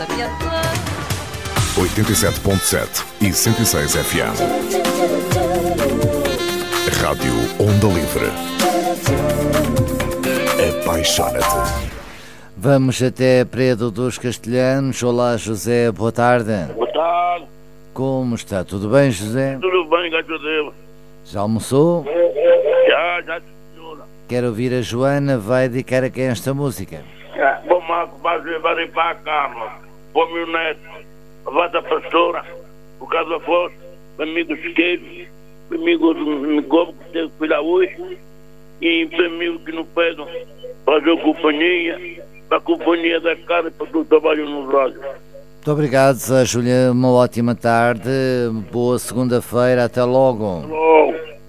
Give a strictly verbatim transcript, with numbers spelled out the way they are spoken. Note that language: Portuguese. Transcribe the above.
oitenta e sete ponto sete e cento e seis F M. Rádio Onda Livre. Apaixona-te. Vamos até Predo dos Castelhanos. Olá, José, boa tarde. Boa tarde. Como está? Tudo bem, José? Tudo bem, graças a Deus. Já almoçou? Já, já, senhora. Quero ouvir a Joana. Vai dedicar a quem esta música? É, bom, Marco, vai vai para a Carla, para o meu neto, a Vada Pastora, o Casa Forte, o amigo Chiqueiro, o amigo Gobo, que teve que cuidar hoje, e o amigo que não pedem fazer companhia, para a companhia da cara e para o trabalho no rádio. Muito obrigado, Zé Júlia. Uma ótima tarde. Boa segunda-feira. Até logo. Logo.